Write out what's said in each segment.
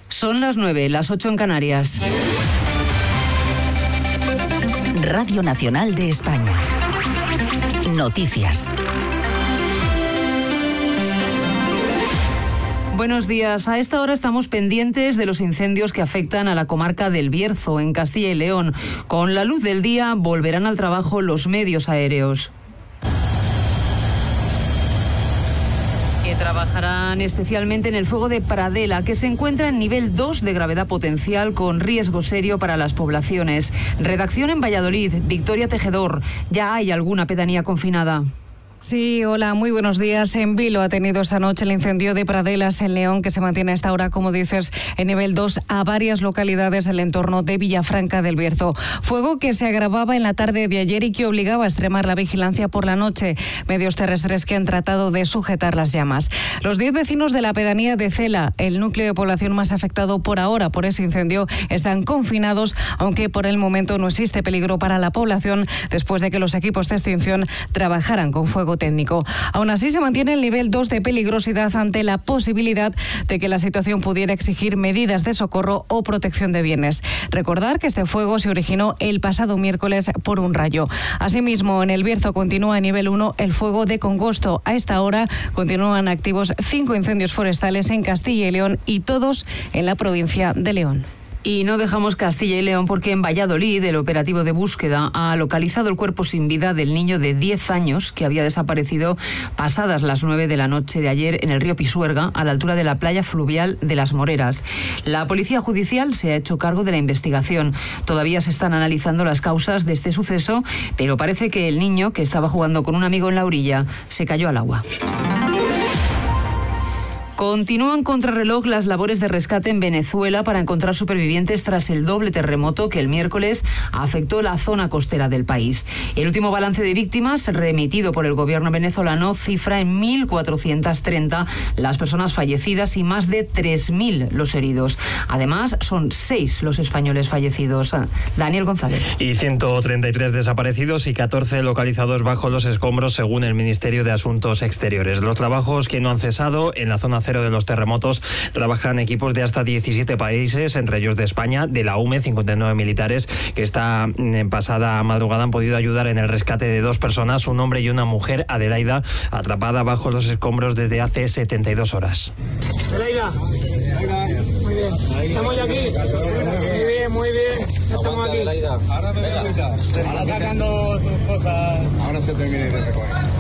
Son las 9, las 8 en Canarias. Radio Nacional de España. Noticias. Buenos días. A esta hora estamos pendientes de los incendios que afectan a la comarca del Bierzo, en Castilla y León. Con la luz del día volverán al trabajo los medios aéreos, que trabajarán especialmente en el fuego de Pradela, que se encuentra en nivel 2 de gravedad potencial con riesgo serio para las poblaciones. Redacción en Valladolid, Victoria Tejedor. ¿Ya hay alguna pedanía confinada? Sí, hola, muy buenos días. En Vilo ha tenido esta noche el incendio de Pradelas en León, que se mantiene a esta hora, como dices, en nivel 2 a varias localidades del entorno de Villafranca del Bierzo. Fuego que se agravaba en la tarde de ayer y que obligaba a extremar la vigilancia por la noche. Medios terrestres que han tratado de sujetar las llamas. Los 10 vecinos de la pedanía de Cela, el núcleo de población más afectado por ahora por ese incendio, están confinados, aunque por el momento no existe peligro para la población después de que los equipos de extinción trabajaran con fuego técnico. Aún así, se mantiene el nivel 2 de peligrosidad ante la posibilidad de que la situación pudiera exigir medidas de socorro o protección de bienes. Recordar que este fuego se originó el pasado miércoles por un rayo. Asimismo, en el Bierzo continúa a nivel 1 el fuego de Congosto. A esta hora continúan activos 5 incendios forestales en Castilla y León y todos en la provincia de León. Y no dejamos Castilla y León porque en Valladolid el operativo de búsqueda ha localizado el cuerpo sin vida del niño de 10 años que había desaparecido pasadas las 9 de la noche de ayer en el río Pisuerga, a la altura de la playa fluvial de Las Moreras. La Policía Judicial se ha hecho cargo de la investigación. Todavía se están analizando las causas de este suceso, pero parece que el niño, que estaba jugando con un amigo en la orilla, se cayó al agua. Continúan contrarreloj las labores de rescate en Venezuela para encontrar supervivientes tras el doble terremoto que el miércoles afectó la zona costera del país. El último balance de víctimas remitido por el gobierno venezolano cifra en 1.430 las personas fallecidas y más de 3.000 los heridos. Además, son 6 los españoles fallecidos. Daniel González. Y 133 desaparecidos y 14 localizados bajo los escombros, según el Ministerio de Asuntos Exteriores. Los trabajos que no han cesado en la zona cero de los terremotos trabajan equipos de hasta 17 países, entre ellos de España, de la UME, 59 militares que esta pasada madrugada han podido ayudar en el rescate de 2 personas, un hombre y una mujer, Adelaida, atrapada bajo los escombros desde hace 72 horas. Adelaida, muy bien, estamos ya aquí, muy bien, estamos aquí. Ahora sacando sus cosas, ahora se termina de recoger.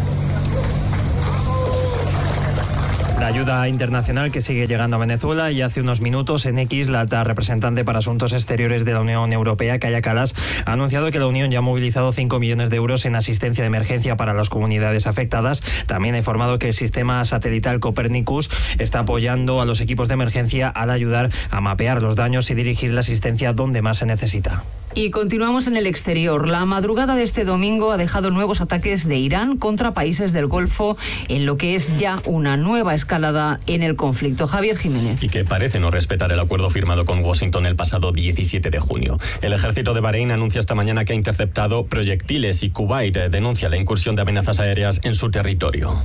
La ayuda internacional que sigue llegando a Venezuela, y hace unos minutos en X la alta representante para Asuntos Exteriores de la Unión Europea, Kaja Kallas, ha anunciado que la Unión ya ha movilizado 5 millones de euros en asistencia de emergencia para las comunidades afectadas. También ha informado que el sistema satelital Copernicus está apoyando a los equipos de emergencia al ayudar a mapear los daños y dirigir la asistencia donde más se necesita. Y continuamos en el exterior. La madrugada de este domingo ha dejado nuevos ataques de Irán contra países del Golfo, en lo que es ya una nueva escalada en el conflicto. Javier Jiménez. Y que parece no respetar el acuerdo firmado con Washington el pasado 17 de junio. El ejército de Bahrein anuncia esta mañana que ha interceptado proyectiles y Kuwait denuncia la incursión de amenazas aéreas en su territorio.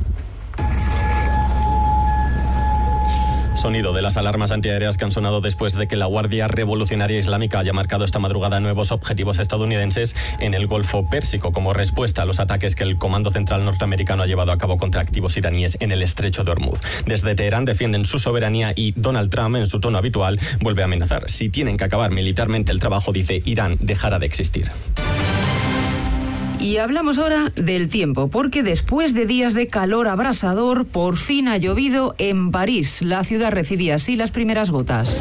Sonido de las alarmas antiaéreas que han sonado después de que la Guardia Revolucionaria Islámica haya marcado esta madrugada nuevos objetivos estadounidenses en el Golfo Pérsico como respuesta a los ataques que el Comando Central norteamericano ha llevado a cabo contra activos iraníes en el Estrecho de Hormuz. Desde Teherán defienden su soberanía y Donald Trump, en su tono habitual, vuelve a amenazar. Si tienen que acabar militarmente el trabajo, dice, Irán dejará de existir. Y hablamos ahora del tiempo, porque después de días de calor abrasador, por fin ha llovido en París. La ciudad recibía así las primeras gotas.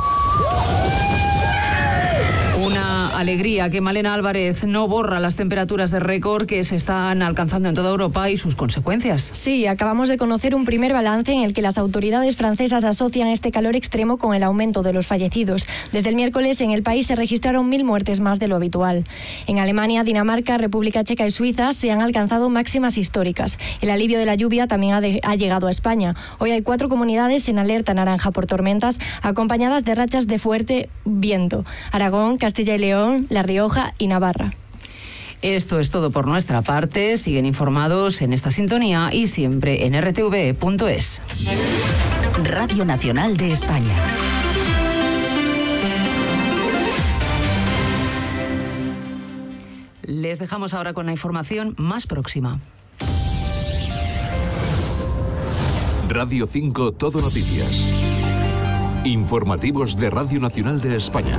Una alegría que Malena Álvarez no borra las temperaturas de récord que se están alcanzando en toda Europa y sus consecuencias. Sí, acabamos de conocer un primer balance en el que las autoridades francesas asocian este calor extremo con el aumento de los fallecidos. Desde el miércoles en el país se registraron 1.000 muertes más de lo habitual. En Alemania, Dinamarca, República Checa y Suiza se han alcanzado máximas históricas. El alivio de la lluvia también ha llegado a España. Hoy hay 4 comunidades en alerta naranja por tormentas, acompañadas de rachas de fuerte viento: Aragón, Castilla y León, La Rioja y Navarra. Esto es todo por nuestra parte. Siguen informados en esta sintonía y siempre en rtv.es. Radio Nacional de España. Les dejamos ahora con la información más próxima. Radio 5 Todo Noticias. Informativos de Radio Nacional de España.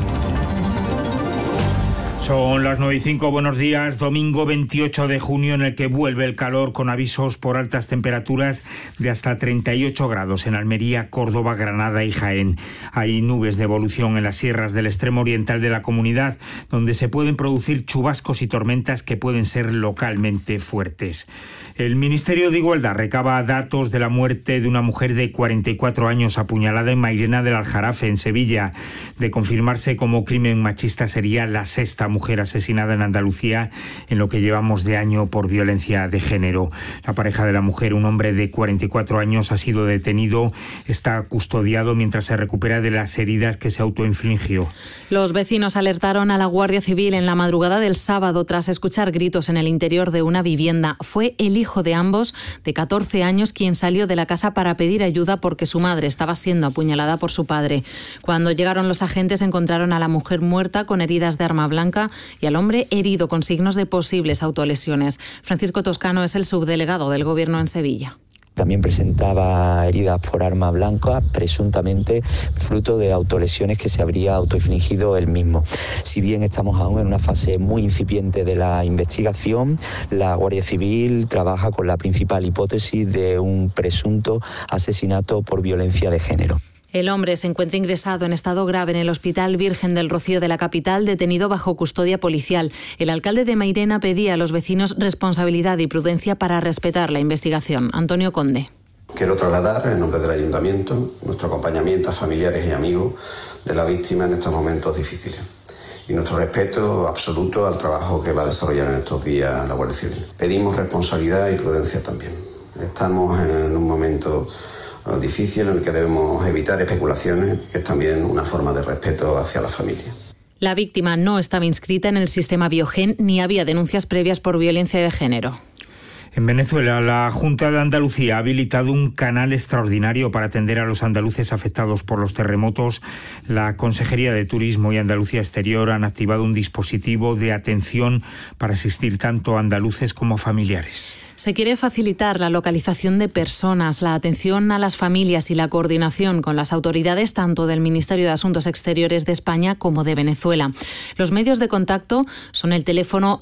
Son las 9:05, buenos días. Domingo 28 de junio en el que vuelve el calor con avisos por altas temperaturas de hasta 38 grados en Almería, Córdoba, Granada y Jaén. Hay nubes de evolución en las sierras del extremo oriental de la comunidad, donde se pueden producir chubascos y tormentas que pueden ser localmente fuertes. El Ministerio de Igualdad recaba datos de la muerte de una mujer de 44 años apuñalada en Mairena del Aljarafe, en Sevilla. De confirmarse como crimen machista, sería la sexta mujer asesinada en Andalucía en lo que llevamos de año por violencia de género. La pareja de la mujer, un hombre de 44 años, ha sido detenido, está custodiado mientras se recupera de las heridas que se autoinfligió. Los vecinos alertaron a la Guardia Civil en la madrugada del sábado tras escuchar gritos en el interior de una vivienda. Fue el hijo de ambos, de 14 años, quien salió de la casa para pedir ayuda porque su madre estaba siendo apuñalada por su padre. Cuando llegaron los agentes, encontraron a la mujer muerta con heridas de arma blanca y al hombre herido con signos de posibles autolesiones. Francisco Toscano es el subdelegado del Gobierno en Sevilla. También presentaba heridas por arma blanca, presuntamente fruto de autolesiones que se habría autoinfligido él mismo. Si bien estamos aún en una fase muy incipiente de la investigación, la Guardia Civil trabaja con la principal hipótesis de un presunto asesinato por violencia de género. El hombre se encuentra ingresado en estado grave en el Hospital Virgen del Rocío de la capital, detenido bajo custodia policial. El alcalde de Mairena pedía a los vecinos responsabilidad y prudencia para respetar la investigación. Antonio Conde. Quiero trasladar, en nombre del Ayuntamiento, nuestro acompañamiento a familiares y amigos de la víctima en estos momentos difíciles y nuestro respeto absoluto al trabajo que va a desarrollar en estos días la Guardia Civil. Pedimos responsabilidad y prudencia también. Estamos en un momento difícil en el que debemos evitar especulaciones, que es también una forma de respeto hacia la familia. La víctima no estaba inscrita en el sistema Biogen ni había denuncias previas por violencia de género. En Venezuela, la Junta de Andalucía ha habilitado un canal extraordinario para atender a los andaluces afectados por los terremotos. La Consejería de Turismo y Andalucía Exterior han activado un dispositivo de atención para asistir tanto a andaluces como a familiares. Se quiere facilitar la localización de personas, la atención a las familias y la coordinación con las autoridades tanto del Ministerio de Asuntos Exteriores de España como de Venezuela. Los medios de contacto son el teléfono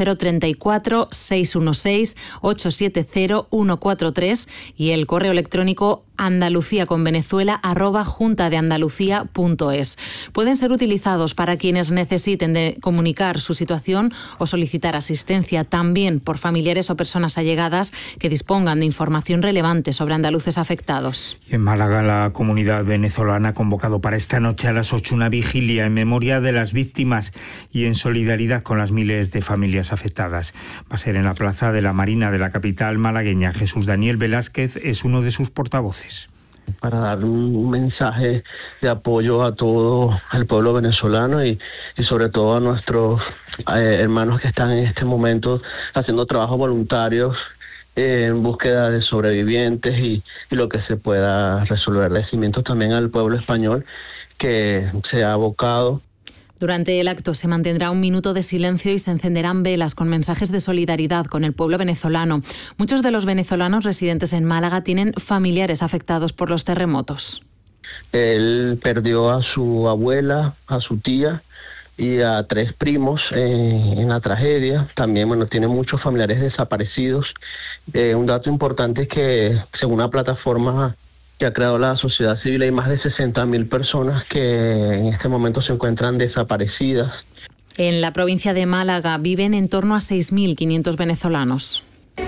0034 616 870 143 y el correo electrónico andaluciaconvenezuela@juntadeandalucía.es. Pueden ser utilizados para quienes necesiten de comunicar su situación o solicitar asistencia, también por familiares o personas allegadas que dispongan de información relevante sobre andaluces afectados. En Málaga, la comunidad venezolana ha convocado para esta noche a las 8 una vigilia en memoria de las víctimas y en solidaridad con las miles de familias afectadas. Va a ser en la Plaza de la Marina de la capital malagueña. Jesús Daniel Velázquez es uno de sus portavoces. Para dar un mensaje de apoyo a todo el pueblo venezolano y sobre todo a nuestros hermanos que están en este momento haciendo trabajos voluntarios en búsqueda de sobrevivientes y lo que se pueda resolver. Agradecimientos también al pueblo español que se ha abocado. Durante el acto se mantendrá un minuto de silencio y se encenderán velas con mensajes de solidaridad con el pueblo venezolano. Muchos de los venezolanos residentes en Málaga tienen familiares afectados por los terremotos. Él perdió a su abuela, a su tía y a 3 primos en la tragedia. También, tiene muchos familiares desaparecidos. Un dato importante es que, según la plataforma que ha creado la sociedad civil, hay más de 60.000 personas que en este momento se encuentran desaparecidas. En la provincia de Málaga viven en torno a 6.500 venezolanos.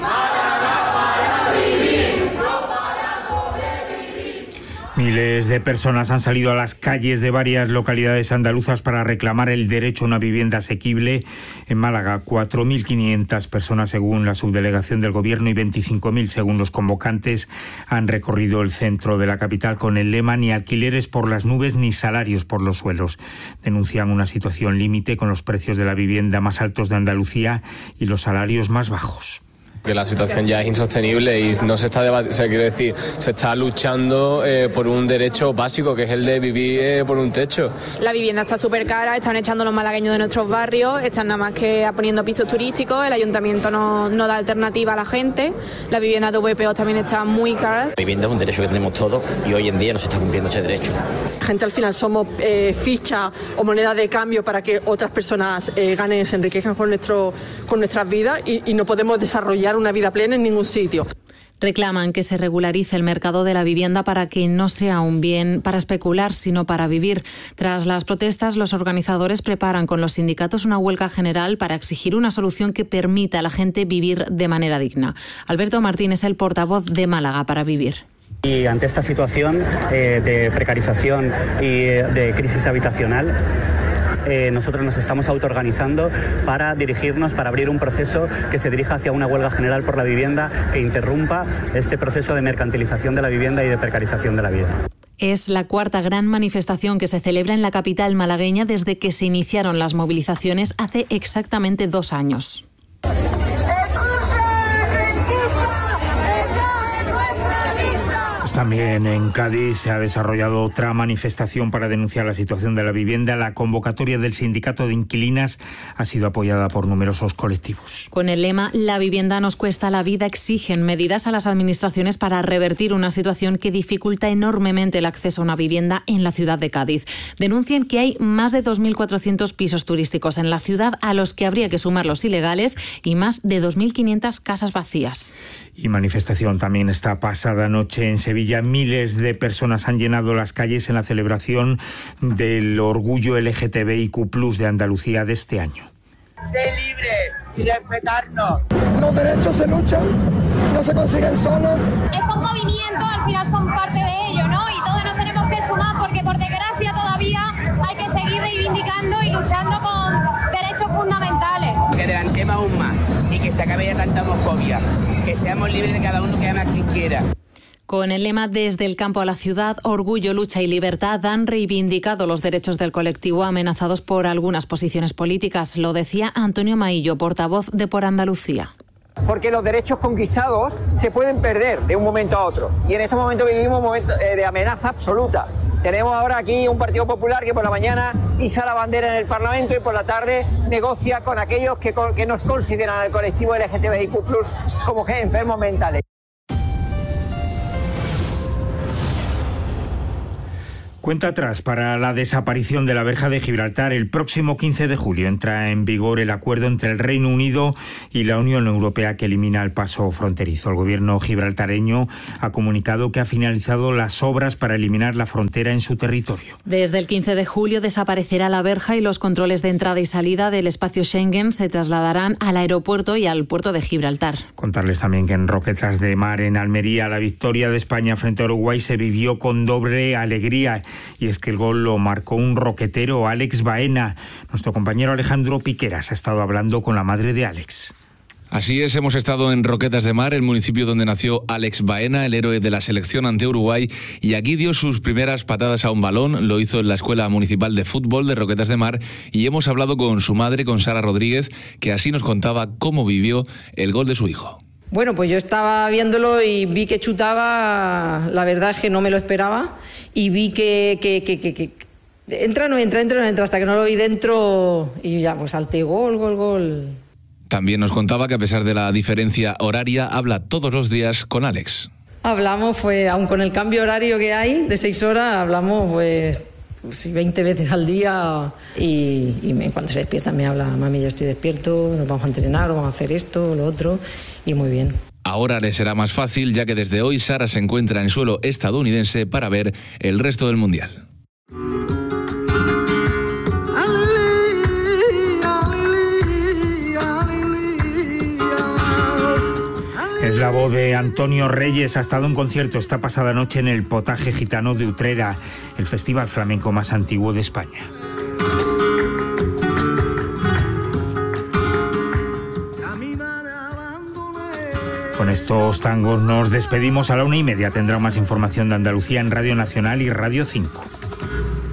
Miles de personas han salido a las calles de varias localidades andaluzas para reclamar el derecho a una vivienda asequible. En Málaga, 4.500 personas según la subdelegación del Gobierno y 25.000 según los convocantes han recorrido el centro de la capital con el lema "Ni alquileres por las nubes ni salarios por los suelos". Denuncian una situación límite con los precios de la vivienda más altos de Andalucía y los salarios más bajos. Que la situación ya es insostenible y no se está debatiendo, quiero decir, se está luchando por un derecho básico que es el de vivir por un techo. La vivienda está súper cara, están echando los malagueños de nuestros barrios, están nada más que poniendo pisos turísticos, el ayuntamiento no da alternativa a la gente, las viviendas de VPO también están muy caras. La vivienda es un derecho que tenemos todos y hoy en día no se está cumpliendo ese derecho. La gente al final somos ficha o moneda de cambio para que otras personas ganen, se enriquezcan con nuestras vidas y no podemos desarrollar una vida plena en ningún sitio. Reclaman que se regularice el mercado de la vivienda para que no sea un bien para especular, sino para vivir. Tras las protestas, los organizadores preparan con los sindicatos una huelga general para exigir una solución que permita a la gente vivir de manera digna. Alberto Martín es el portavoz de Málaga para Vivir. Y ante esta situación de precarización y de crisis habitacional, nosotros nos estamos autoorganizando para dirigirnos, para abrir un proceso que se dirija hacia una huelga general por la vivienda que interrumpa este proceso de mercantilización de la vivienda y de precarización de la vida. Es la cuarta gran manifestación que se celebra en la capital malagueña desde que se iniciaron las movilizaciones hace exactamente 2 años. También en Cádiz se ha desarrollado otra manifestación para denunciar la situación de la vivienda. La convocatoria del Sindicato de Inquilinas ha sido apoyada por numerosos colectivos. Con el lema "La vivienda nos cuesta la vida", exigen medidas a las administraciones para revertir una situación que dificulta enormemente el acceso a una vivienda en la ciudad de Cádiz. Denuncian que hay más de 2.400 pisos turísticos en la ciudad a los que habría que sumar los ilegales y más de 2.500 casas vacías. Y manifestación también esta pasada noche en Sevilla. Miles de personas han llenado las calles en la celebración del orgullo LGTBIQ+ de Andalucía de este año. Sé libre y respetarnos. Los derechos se luchan, no se consiguen solos. Estos movimientos al final son parte de ello, ¿no? Y todos nos tenemos que sumar porque por desgracia todavía hay que seguir reivindicando y luchando con derechos fundamentales. Que adelantemos aún más y que se acabe ya tanta homofobia, que seamos libres de cada uno que ama a quien quiera. Con el lema "Desde el campo a la ciudad, orgullo, lucha y libertad", han reivindicado los derechos del colectivo amenazados por algunas posiciones políticas. Lo decía Antonio Maillo, portavoz de Por Andalucía. Porque los derechos conquistados se pueden perder de un momento a otro. Y en este momento vivimos un momento de amenaza absoluta. Tenemos ahora aquí un Partido Popular que por la mañana iza la bandera en el Parlamento y por la tarde negocia con aquellos que nos consideran al colectivo LGTBIQ+ como enfermos mentales. Cuenta atrás para la desaparición de la verja de Gibraltar. El próximo 15 de julio entra en vigor el acuerdo entre el Reino Unido y la Unión Europea que elimina el paso fronterizo. El gobierno gibraltareño ha comunicado que ha finalizado las obras para eliminar la frontera en su territorio. Desde el 15 de julio desaparecerá la verja y los controles de entrada y salida del espacio Schengen se trasladarán al aeropuerto y al puerto de Gibraltar. Contarles también que en Roquetas de Mar, en Almería, la victoria de España frente a Uruguay se vivió con doble alegría. Y es que el gol lo marcó un roquetero, Alex Baena. Nuestro compañero Alejandro Piqueras ha estado hablando con la madre de Alex. Así es, hemos estado en Roquetas de Mar, el municipio donde nació Alex Baena, el héroe de la selección ante Uruguay, y aquí dio sus primeras patadas a un balón. Lo hizo en la Escuela Municipal de Fútbol de Roquetas de Mar y hemos hablado con su madre, con Sara Rodríguez, que así nos contaba cómo vivió el gol de su hijo. Bueno, pues yo estaba viéndolo y vi que chutaba, la verdad es que no me lo esperaba, y vi que entra, no entra, hasta que no lo vi dentro y ya, pues salté, gol. También nos contaba que a pesar de la diferencia horaria, habla todos los días con Alex. Hablamos, aun con el cambio horario que hay de 6 horas, hablamos 20 veces al día y cuando se despierta me habla: mami, yo estoy despierto, nos vamos a entrenar, vamos a hacer esto, lo otro, y muy bien. Ahora le será más fácil, ya que desde hoy Sara se encuentra en suelo estadounidense para ver el resto del Mundial. Es la voz de Antonio Reyes. Ha estado en concierto esta pasada noche en el Potaje Gitano de Utrera, el festival flamenco más antiguo de España. Con estos tangos nos despedimos. A la 1:30 tendrá más información de Andalucía en Radio Nacional y Radio 5.